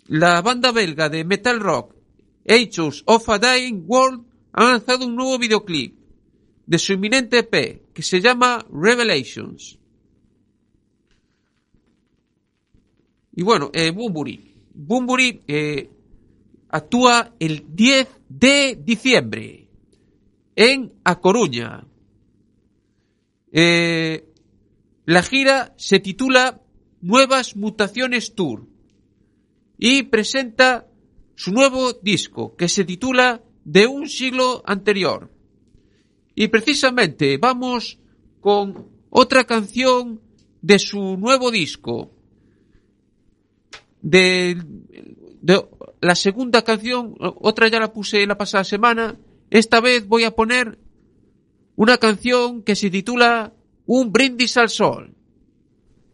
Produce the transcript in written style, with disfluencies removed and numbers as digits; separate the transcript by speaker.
Speaker 1: la banda belga de metal rock Ashes of a Dying World ha lanzado un nuevo videoclip de su inminente EP que se llama Revelations. Y bueno, Bunbury actúa el 10 de diciembre en A Coruña. La gira se titula Nuevas Mutaciones Tour y presenta su nuevo disco que se titula De un siglo anterior. Y precisamente vamos con otra canción de su nuevo disco. De la segunda canción, otra ya la puse la pasada semana. Esta vez voy a poner una canción que se titula Un brindis al sol.